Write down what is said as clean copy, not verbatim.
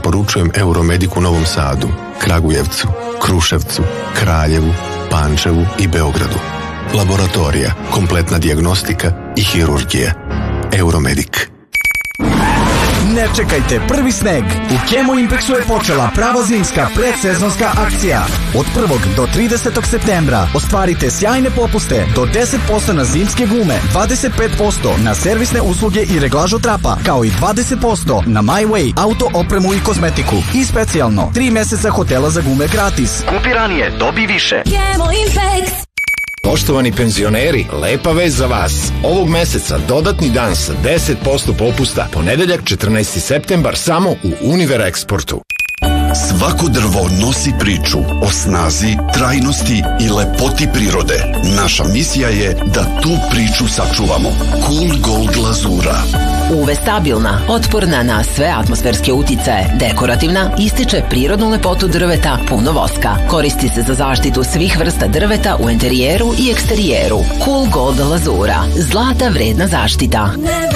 preporučujem Euromedic u Novom Sadu, Kragujevcu, Kruševcu, Kraljevu, Pančevu i Beogradu. Laboratorija, kompletna dijagnostika i hirurgija. Euromedic. Ne čekajte prvi sneg. U Kemo Impexu je počela prava zimska predsezonska akcija. Od 1. do 30. septembra ostvarite sjajne popuste do 10% na zimske gume, 25% na servisne usluge i reglažu trapa, kao i 20% na MyWay, auto opremu i kozmetiku. I specijalno 3 meseca hotela za gume gratis. Kupi ranije, dobi više. Kemo Impex. Poštovani penzioneri, lepa vest za vas. Ovog meseca dodatni dan sa 10% popusta, ponedeljak 14. septembar samo u Univer Eksportu. Svako drvo nosi priču o snazi, trajnosti i lepoti prirode. Naša misija je da tu priču sačuvamo. Cool Gold glazura. UV stabilna, otporna na sve atmosferske uticaje, dekorativna, ističe prirodnu lepotu drveta, puno voska. Koristi se za zaštitu svih vrsta drveta u interijeru i eksterijeru. Cool Gold glazura. Zlata vredna zaštita.